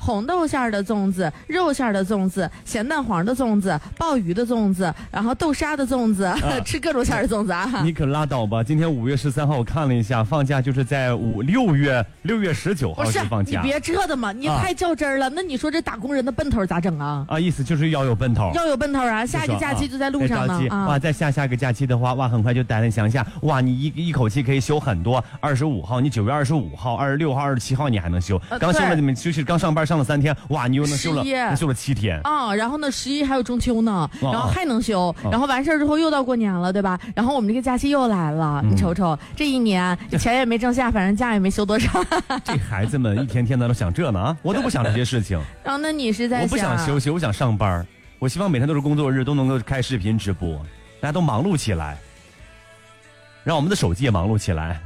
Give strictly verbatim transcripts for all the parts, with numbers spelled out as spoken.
红豆馅的粽子、肉馅的粽子、咸蛋黄的粽子、鲍鱼的粽子，然后豆沙的粽子，啊、吃各种馅的粽子啊！ 你可拉倒吧！今天五月十三号我看了一下，放假就是在五六月六月十九号是放假。 你别折腾嘛，你太较真儿了。啊、那你说这打工人的奔头咋整啊？ 啊，意思就是要有奔头， 要有奔头啊！下一个假期就在路上呢。 啊、哇，再下下个假期的话，哇，很快就单了。想想，哇，你一一口气可以休很多。二十五号，你九月二十五号、二十六号、二十七号你还能休。呃、刚休了你们就是刚上班上了三天，哇，你又能休了，能休了七天啊。然后呢，十一还有中秋呢，然后还能休，啊、然后完事儿之后又到过年了，对吧？然后我们这个假期又来了，嗯、你瞅瞅，这一年钱也没挣下，反正假也没休多少。 这孩子们一天天的都想这呢啊，我都不想这些事情。 然后那你是在想？ 我不想休息，我想上班。我希望每天都是工作日，都能够开视频直播，大家都忙碌起来，让我们的手机也忙碌起来。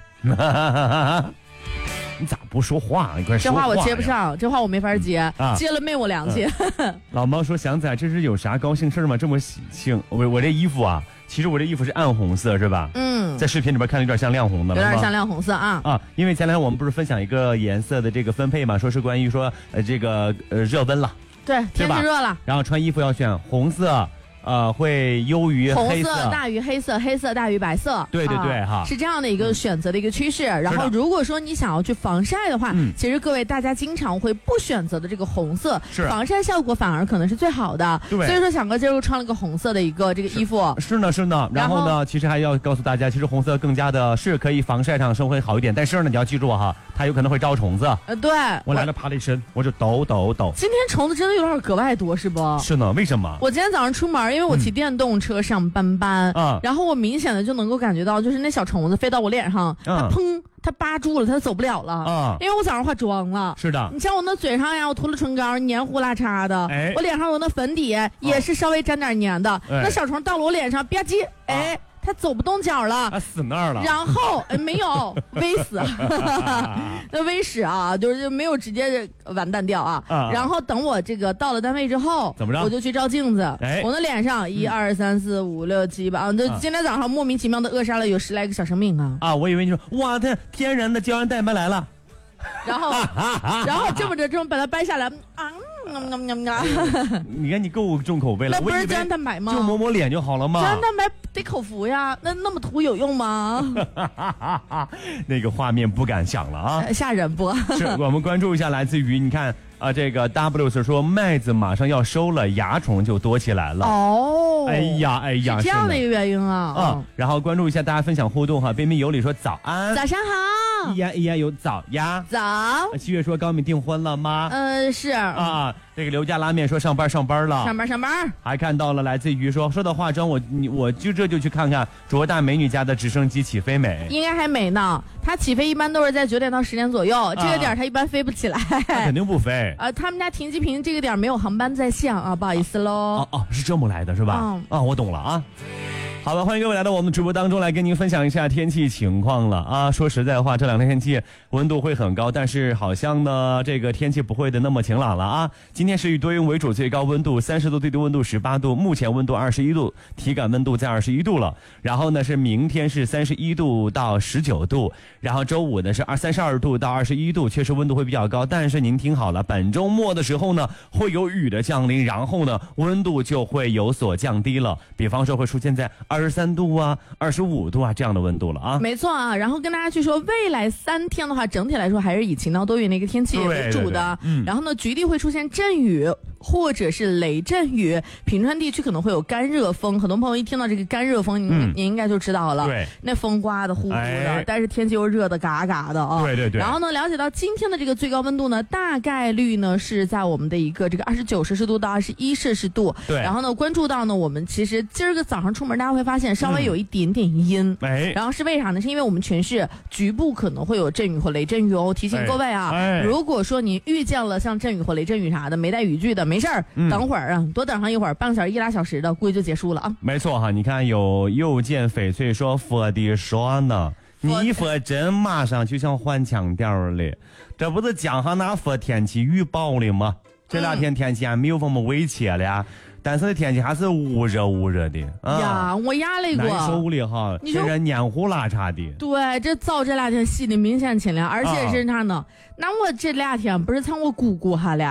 你咋不说话？你快说话！ 这话我接不上，这话我没法接，嗯啊、接了没我良心。 嗯、老猫说：“祥仔，这是有啥高兴事吗？这么喜庆？我我这衣服啊，其实我这衣服是暗红色，是吧？嗯，在视频里边看着有点像亮红的， 有点像亮红色啊啊！因为前两天我们不是分享一个颜色的这个分配嘛，说是关于说呃这个呃热温了。” 对，天气热了， 然后穿衣服要选红色，呃，会优于黑色， 红色大于黑色，黑色大于白色。 对对对，哈、 啊，是这样的一个选择的一个趋势。嗯、然后，如果说你想要去防晒的话，嗯、其实各位大家经常会不选择的这个红色， 是防晒效果反而可能是最好的。 对， 所以说小哥今儿又穿了个红色的一个这个衣服。 是, 是呢，是呢。然后呢，其实还要告诉大家，其实红色更加的是可以防晒上生活会好一点，但是呢，你要记住哈，它有可能会招虫子。 呃，对， 我来了爬了一身，我就抖抖抖。 今天虫子真的有点格外多，是不？ 是呢，为什么？ 我今天早上出门，因为我骑电动车上班班，嗯、然后我明显的就能够感觉到，就是那小虫子飞到我脸上，嗯、它砰，它扒住了，它走不了了。啊、嗯，因为我早上化妆了。 是的。 你像我那嘴上呀，我涂了唇膏，黏糊拉碴的。哎，我脸上有那粉底也是稍微沾点黏的。哎、那小虫到了我脸上，吧唧，哎。啊他走不动脚了， 他死那儿了。 然后哎，没有微死，那微死啊，就是没有直接完蛋掉啊。啊然后等我这个到了单位之后， 怎么着？ 我就去照镜子， 哎、 我的脸上一二三四五六七八，就今天早上莫名其妙的扼杀了有十来个小生命啊！ 啊，我以为你说哇，它天然的胶原蛋白来了。 然后，然后这么着这么把它掰下来啊！ 你看你够重口味了， 那不是胶原蛋白吗？ 就抹抹脸就好了吗？ 胶原蛋白得口服呀，那那么涂有用吗？ 那个画面不敢想了啊， 吓人不？ 是我们关注一下，来自于你看。啊，这个 W 是说麦子马上要收了，芽虫就多起来了。 哦， 哎呀哎呀， 是这样的一个原因啊。 啊、嗯，然后关注一下大家分享互动哈，彬彬有礼说早安， 早上好。 依然依然有早呀， 早。 七月说高敏订婚了吗？ 呃，是啊。这个刘家拉面说上班上班了， 上班上班。 还看到了来自于说说到化妆，我你我就这就去看看卓大美女家的直升机起飞美， 应该还美呢。它起飞一般都是在九点到十点左右，啊、这个点它一般飞不起来， 肯定不飞。 呃，他们家停机坪这个点没有航班在线啊，不好意思喽。 哦哦，是这么来的是吧？嗯、啊，我懂了啊。好了，欢迎各位来到我们的直播当中来跟您分享一下天气情况了啊！说实在话，这两天天气温度会很高，但是好像呢这个天气不会的那么晴朗了啊！今天是以多云为主，最高温度三十度，最低温度十八度，目前温度二十一度，体感温度在二十一度了。然后呢是明天是三十一度到十九度，然后周五呢是二三十二度到二十一度，确实温度会比较高。但是您听好了，本周末的时候呢会有雨的降临，然后呢温度就会有所降低了，比方说会出现在二十三度啊、二十五度啊这样的温度了啊。 没错啊，然后跟大家去说，未来三天的话，整体来说还是以晴到多云的一个天气为主的。对对对嗯、然后呢，局地会出现阵雨或者是雷阵雨，平川地区可能会有干热风。很多朋友一听到这个干热风，你、嗯、你应该就知道了， 对， 那风刮的呼呼的，哎、但是天气又热的嘎嘎的啊。 对对对。 然后呢，了解到今天的这个最高温度呢，大概率呢是在我们的一个这个二十九摄氏度到二十一摄氏度。 对。 然后呢，关注到呢，我们其实今儿个早上出门，大家会发现稍微有一点点阴。 哎、嗯。 然后是为啥呢？是因为我们全市局部可能会有阵雨或雷阵雨哦，提醒各位啊， 哎哎、 如果说你遇见了像阵雨或雷阵雨啥的，没带雨具的，没事儿，嗯、等会儿啊，多等上一会儿，半个小时一俩小时的，估计就结束了啊。 没错哈，你看有又见翡翠说佛的说呢。你佛真马上就像换腔调了，这不是讲上那佛天气预报了吗？这两天天气还没有那么危切了，但是天气还是捂热捂热的。 啊、呀，我压了过， 难受的哈，现在黏糊拉碴的。 对，这早这两天洗的明显清凉，而且是啥呢？啊、那我这两天不是像我姑姑哈了。